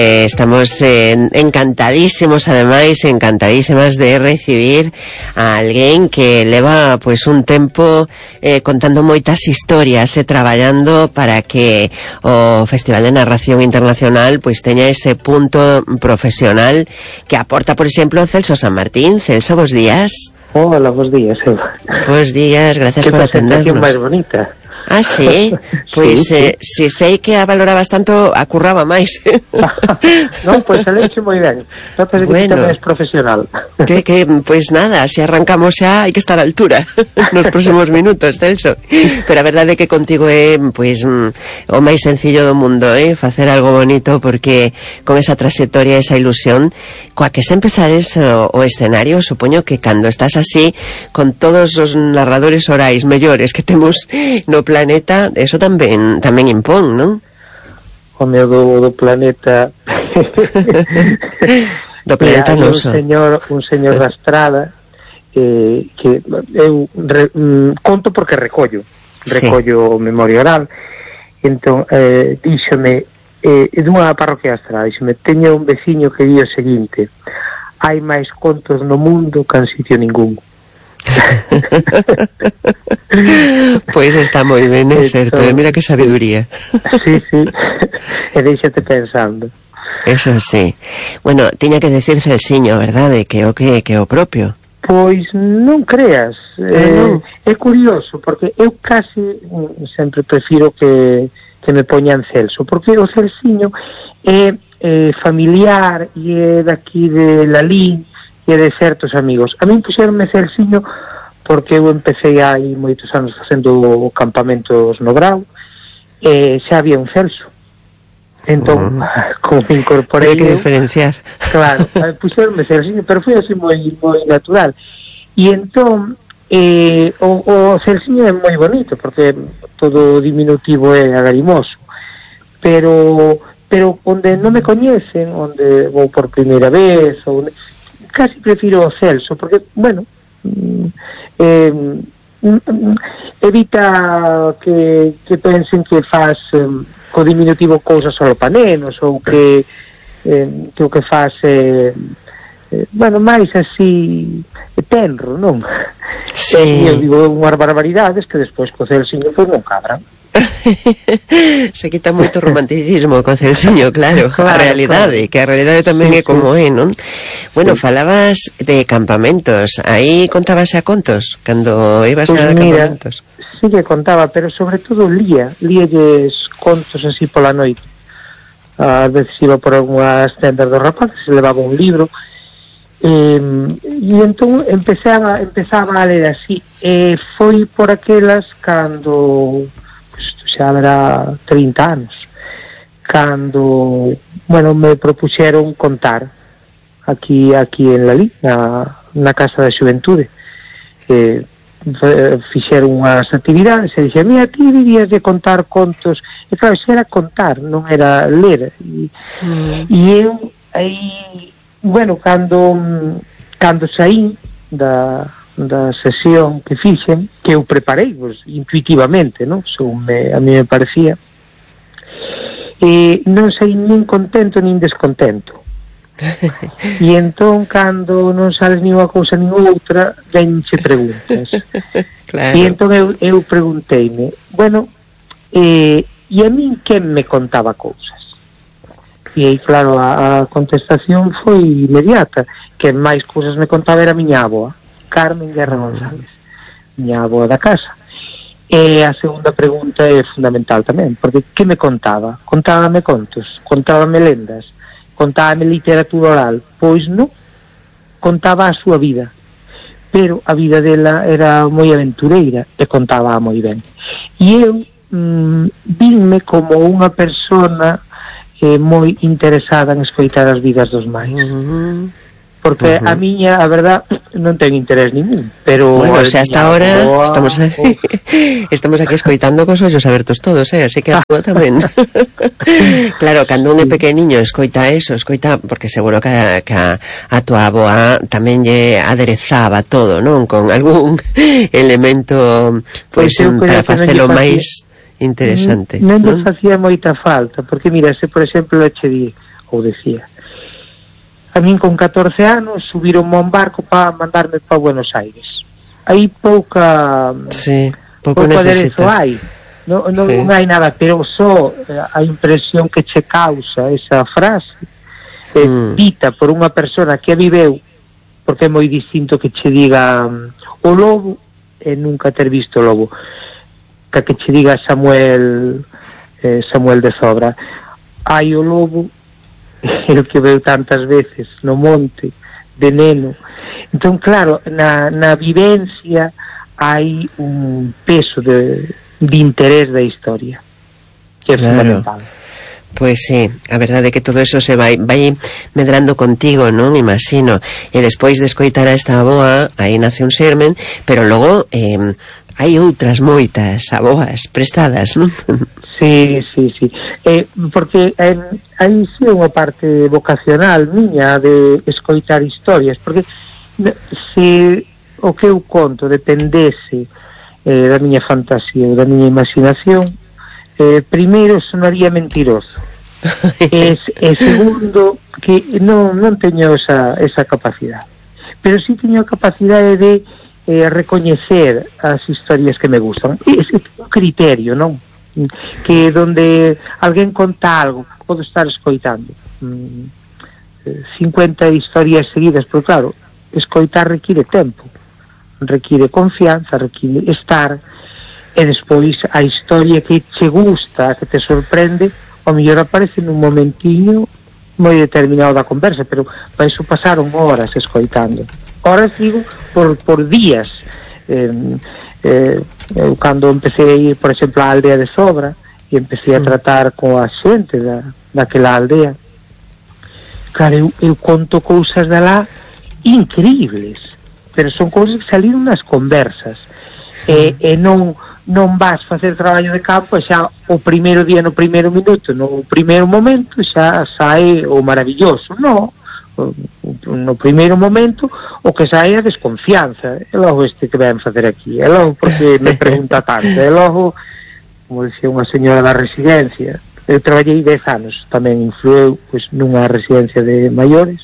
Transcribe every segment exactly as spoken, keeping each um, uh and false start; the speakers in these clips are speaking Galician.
Eh, estamos eh, encantadísimos, ademais, encantadísimas de recibir a alguén que leva pois un tempo eh, contando moitas historias e eh, traballando para que o Festival de Narración Internacional pois teña ese punto profesional que aporta, por exemplo, Celso San Martín. Celso, bos días. Hola, bos días, Eva. Bos días, gracias por atendernos. Que máis bonita. Ah, sí? Pois, sí, eh, sí. Se sei que a valorabas tanto, a curraba máis. Non, pois a leche moi ben. Entonces, bueno, que é profesional. Que, que, pois nada, se arrancamos xa, hai que estar á altura nos próximos minutos, Celso. Pero a verdade é que contigo é, pois, o máis sencillo do mundo, eh? Facer algo bonito, porque con esa trayectoria, esa ilusión, coa que sempre sales o, o escenario, supoño que cando estás así, con todos os narradores orais mellores que temos no planeta, eso tamén tamén impón, non? O meu do, do planeta do planeta non un señor, un señor da estrada eh, que eu re, mm, conto porque recollo recollo sí. Memoria oral. Entón, eh, díxome eh, dunha parroquia da estrada, díxome, teño un veciño que di o seguinte: hai máis contos no mundo que en sitio ningún. Pois está moi ben, é certo, e mira que sabiduría. Sí, sí, e deixate pensando. Eso sí. Bueno, tiña que decir Celsiño, verdade, que o que que o propio. Pois non creas, ah, eh, non. É curioso, porque eu casi sempre prefiro que, que me poñan Celso, porque o Celsiño é eh, familiar e é daqui de Lalín e de certos amigos. A min puxeronme Celsiño porque eu empecé hai moitos anos facendo campamentos no Grau e xa había un Celso. Entón, uh -huh. como me incorporei... Hai que diferenciar. Claro, puxeronme Celsiño, pero foi así moi, moi natural. E entón, eh, o, o Celsiño é moi bonito, porque todo diminutivo é agarimoso. Pero, pero onde non me coñecen, onde vou por primeira vez, onde... casi prefiro o Celso, porque, bueno, eh, evita que, que pensen que faz eh, co diminutivo cousas solo pa nenos, ou que, eh, que o que faz eh, eh, bueno, máis así tenro, non? Sí. E eu digo unhas barbaridades que despois co Celsiño pois non cabran. Se quita moito romanticismo co Celsiño, claro, claro, a realidade, claro. Que a realidade tamén sí, é como sí. É, non? Bueno, sí. Falabas de campamentos, aí contabas a contos cando ibas pues a mira, campamentos. Sí que contaba, pero sobre todo lía, líalles contos así pola noite. A veces iba por algunhas tendas dos rapaces, se levaba un libro, e, e entón empezaba, empezaba a ler así, e foi por aquelas cando... xa haberá trinta anos, cando, bueno, me propuxeron contar aquí aquí en Lalí, na, na Casa da Xuventude. Eh, fixeron unhas actividades e dixen, mira, ti vivías de contar contos, e claro, xa era contar, non era ler. E, mm. e eu, aí, bueno, cando cando saí da da sesión que fixen, que eu preparei pues, intuitivamente, non? Según me, a mí me parecía, e non sei nin contento nin descontento. E entón, cando non sabes nin unha cousa nin outra, venche preguntas. Claro. E entón eu, eu pregunteime, bueno, eh, e a min quen me contaba cousas? E aí, claro, a, a contestación foi inmediata, que máis cousas me contaba era a miña avoa, Carmen Guerra González, miña avoa da casa. E a segunda pregunta é fundamental tamén, porque que me contaba? Contábame contos, contábame lendas, contábame literatura oral? Pois non, contaba a súa vida, pero a vida dela era moi aventureira e contaba moi ben. E eu mm, vinme como unha persona eh, moi interesada en escoitar as vidas dos máis. Uh-huh. Porque uh -huh. a miña, a verdad, non ten interés ningún, pero... Bueno, o sea, hasta ahora boa, estamos oh. estamos aquí escoitando cos ollos abertos todos, eh? Así que a túa tamén. Claro, cando un é pequeniño escoita eso, escoita, porque seguro que a, que a, a túa aboa tamén lle aderezaba todo, non? Con algún elemento, pois, pues, para facelo máis interesante. Non nos facía moita falta, porque mira, se por exemplo che di, ou decía. A min con catorce anos subironme a un barco para mandarme para Buenos Aires. Aí pouca sí, pouco aderezo hai, non, non, sí. non hai nada, pero só a impresión que che causa esa frase eh, mm. dita por unha persona que a viveu, porque é moi distinto que che diga um, o lobo e nunca ter visto o lobo, que que che diga Samuel eh, Samuel de Zobra. Hai o lobo, el que veu tantas veces no monte de neno. Entón, claro, na, na vivencia hai un peso de, de interés da historia que é claro. fundamental. Pois sí, a verdade é que todo eso se vai vai medrando contigo, non? Imagino. E despois de escoitar a esta aboa, aí nace un sermen, pero logo eh, hai outras moitas aboas prestadas, non? Sí, sí, sí. Eh, porque eh, hai sí unha parte vocacional miña de escoitar historias, porque se o que eu conto dependese eh, da miña fantasía ou da miña imaginación, eh, primeiro sonaría mentiroso. e, e segundo, que non, non teño esa, esa capacidade. Pero sí teño a capacidade de eh, recoñecer as historias que me gustan. Ese é un criterio, non? Que donde alguén conta algo que podo estar escoitando cincuenta historias seguidas, pero claro, escoitar require tempo, require confianza, require estar, e despois a historia que che gusta, que te sorprende, ao mellor aparece nun momentiño moi determinado da conversa, pero para iso pasaron horas escoitando, horas digo por, por días. eh, eh, eu cando empecé a ir, por exemplo, á aldea de Zobra e empecé a tratar coa xente da, daquela aldea, claro, eu, eu conto cousas de lá increíbles, pero son cousas que saliron nas conversas, e, e non non vas facer traballo de campo e xa o primeiro día, no primeiro minuto, no primeiro momento xa sae o maravilloso, non, no primeiro momento o que sae é a desconfianza, e logo este que ven facer aquí, e logo porque me pregunta tanto, e logo, como dicía unha señora da residencia, eu traballei dez anos, tamén influeu pois, nunha residencia de maiores,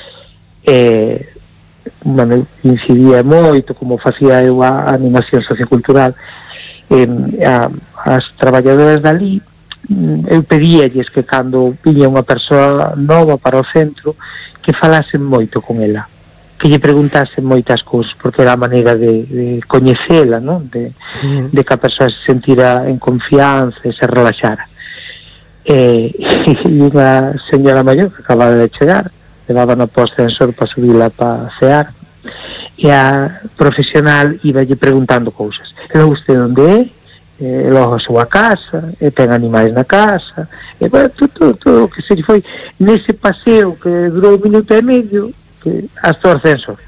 e bueno, incidía moito como facía eu a animación sociocultural, e a, as traballadoras dali, eu pedíalles que cando viña unha persoa nova para o centro que falasen moito con ela, que lle preguntasen moitas cousas, porque era a maneira de, de coñecela, non? De, uh-huh. de que a persoa se sentira en confianza e se relaxara. E, e unha señora maior que acababa de chegar, levaba no ascensor para subirla para cear, e a profesional iba lle preguntando cousas. E logo usted onde é? E logo a súa casa, e ten animais na casa, e bueno, todo, todo o que se foi nese paseo que durou un minuto e medio, que hasta o ascensor.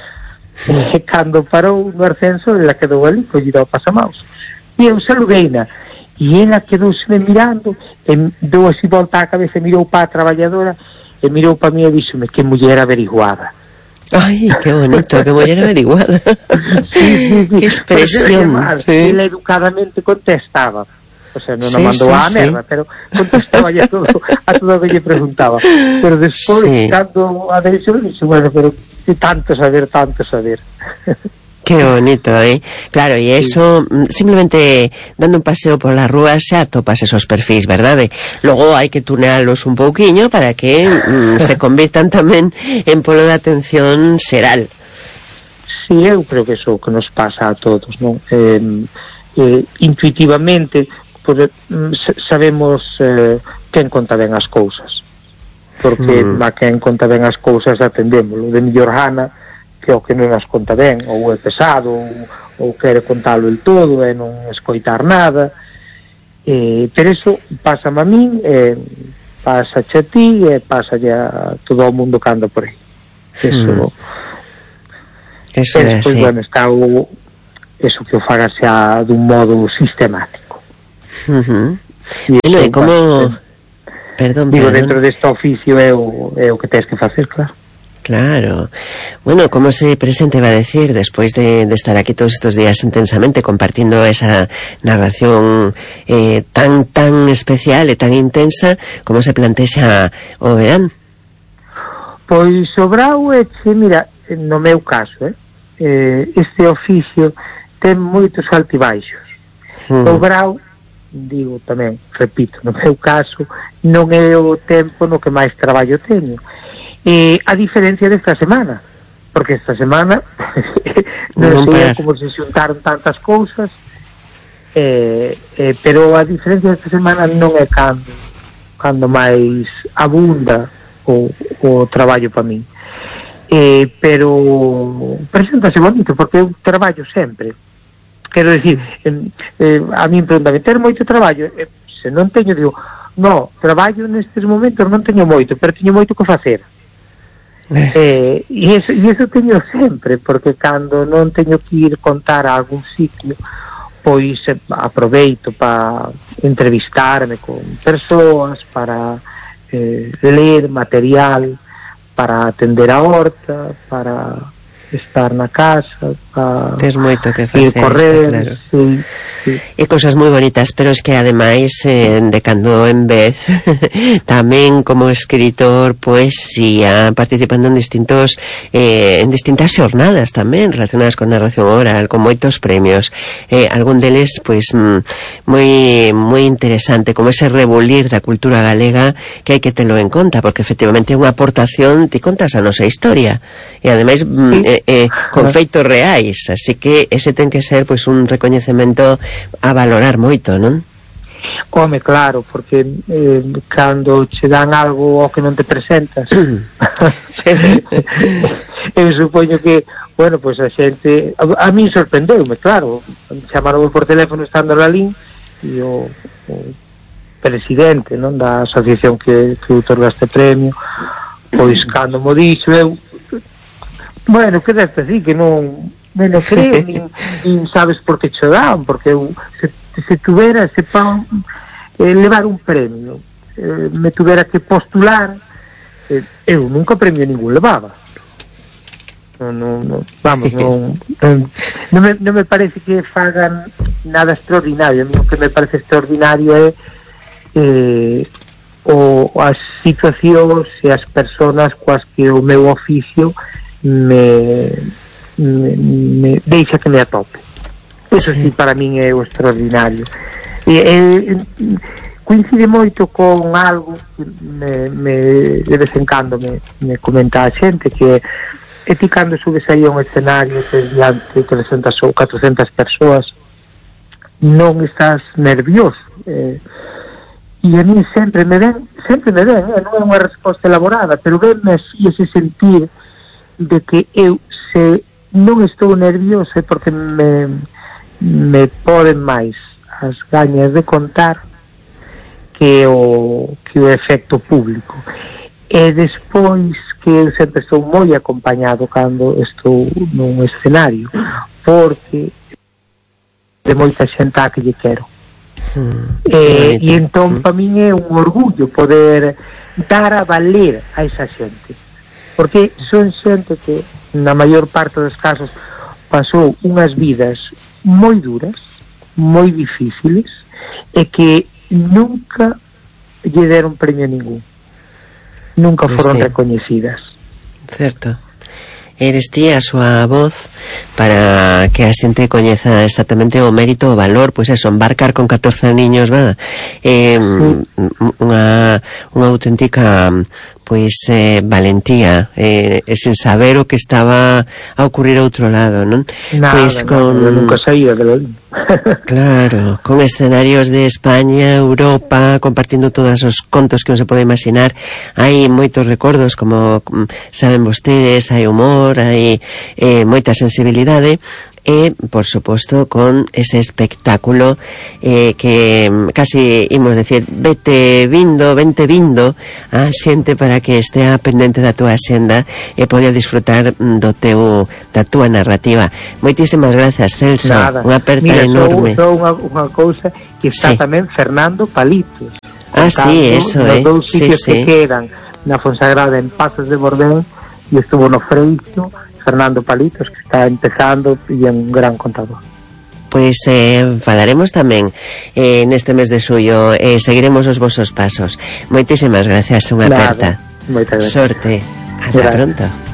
E cando parou no ascensor, ela quedou ali, collida ao pasamaus. E eu saludeina, e ela quedouse mirando, e deu así volta a cabeza, mirou para a traballadora, e mirou para mí e díxome que muller averiguada. Ai, que bonito, que muller averiguada. Sí, sí, sí. Que expresión. Además, sí. Ela educadamente contestaba. O sea, non sí, mandou sí, a merda, sí. Pero contestaba ya todo, a todo o que lle preguntaba. Pero despois, sí. Cando a derecho, dixe, bueno, pero tanto saber, tanto saber. Qué bonito, eh? Claro, y eso, sí. Simplemente dando un paseo por las rúas se atopas esos perfis, ¿verdad? Luego hay que tunearlos un pouquiño para que mm, se conviertan tamén en polo de atención xeral. Sí, eu creo que eso que nos pasa a todos, non? Eh, eh, intuitivamente pues, sabemos eh, quen conta ben as cousas, porque mm. a quen conta ben as cousas atendémoslo, de mellor gana que o que non as conta ben, ou é pesado, ou, ou quere contalo el todo e non escoitar nada, eh, pero eso pásame a min, eh, pasa a ti e pasa a todo o mundo que anda por aí. Eso, mm. eso é así. Bueno, está o, eso que o faga xa dun modo sistemático. Uh-huh. E bueno, e como... Perdón, digo, perdón. Dentro deste oficio é o, é o que tens que facer, claro. Claro. Bueno, ¿cómo se presenta, iba a decir, después de, de estar aquí todos estos días intensamente compartiendo esa narración eh, tan tan especial e tan intensa, como se plantexa o verán? Pois o brao é que, mira, no meu caso, eh, eh, este oficio ten moitos altibaixos. Mm. O brao, digo tamén, repito, no meu caso, non é o tempo no que máis traballo teño. Eh, a diferencia desta semana, porque esta semana non sei como se xuntaron tantas cousas, eh, eh, pero a diferencia desta semana non é cando cando máis abunda o, o traballo para min, eh, pero preséntase bonito porque eu traballo sempre, quero dicir, eh, eh, a min preguntame, ter moito traballo? Eh, se non teño, digo, no, traballo nestes momentos non teño moito, pero teño moito que facer. Eh, e, eso, e eso teño sempre, porque cando non teño que ir contar a algún sitio, pois eh, aproveito para entrevistarme con persoas, para eh, ler material, para atender a horta, para estar na casa, para tes moito que facer, ir correr, claro. Sí, sí. E cosas moi bonitas, pero es que ademais eh, de cando en vez tamén como escritor, poesía, participando en distintos eh, en distintas xornadas tamén relacionadas con narración oral, con moitos premios, eh, algún deles pois mm, moi moi interesante, como ese rebulir da cultura galega, que hai que telo en conta, porque efectivamente é unha aportación, ti contas a nosa historia e ademais mm, sí. eh, eh, con feitos reais, así que ese ten que ser pois un recoñecemento a valorar moito, non? Home, claro, porque eh, cando che dan algo ao que non te presentas eu supoño que, bueno, pois a xente a, a mí sorprendeume, claro, chamaron por teléfono estando na Lin e o, o presidente, non, da asociación que, que outorga este premio, pois cando mo dixo eu, bueno, que deste así, que non me non creo, nin, nin sabes por que cho dan, porque eu, se, se tuvera, se pa eh, levar un premio, eh, me tuvera que postular, eh, eu nunca premio ningún levaba. Non, non, non, vamos, non, non, non, me, non me parece que fagan nada extraordinario. A mí o que me parece extraordinario é eh, o, as situacións e as persoas coas que o meu oficio me, me, me deixa que me atope. Eso sí, para min é o extraordinario. E, e, coincide moito con algo que me, me, de vez en cando me, me comenta a xente, que é ti cando subes aí a un escenario que diante de trescentas ou catrocentas persoas non estás nervioso, eh, e a mí sempre me ven, sempre me ven, eh, non é unha resposta elaborada, pero venme así ese sentir de que eu, se non estou nervioso, é porque me, me poden máis as gañas de contar que o, que o efecto público. E despois que eu sempre estou moi acompañado cando estou nun escenario, porque de moita xente a que lle quero. Mm, e, e entón, mm. para min é un orgullo poder dar a valer a esa xente, porque son xente que na maior parte dos casos pasou unhas vidas moi duras, moi difíciles, e que nunca lle deron premio ningún, nunca foron sí. recoñecidas. Certo. Eres ti a súa voz para que a xente coñeza exactamente o mérito, o valor, pois eso, embarcar con catorce niños, verdad? Eh, sí. unha unha auténtica pois eh, valentía, eh, sin saber o que estaba a ocurrir a outro lado, non? Nada, pois con nada, nunca saía de lo... Claro, con escenarios de España, Europa, compartindo todos os contos que non se pode imaginar. Hai moitos recordos, como saben vostedes, hai humor, hai eh, moita sensibilidade, e, por suposto, con ese espectáculo eh, que casi imos decir, vete vindo, vente vindo a xente para que estea pendente da túa xenda e poda disfrutar do teu, da túa narrativa. Moitísimas grazas, Celso. Nada. Unha aperta Mira, enorme. Mira, só unha cousa que está sí. tamén Fernando Palitos. Ah, sí, eso, eh. Os dous sitios sí, que sí. quedan na Fonsagrada, en Pazos de Bordén, e estuvo no Freixo Fernando Palitos, que está empezando e é un gran contador. Pois eh, falaremos tamén eh, neste mes de xullo, eh, seguiremos os vosos pasos. Moitísimas gracias, unha aperta. Moitas gracias. Sorte, ata pronto.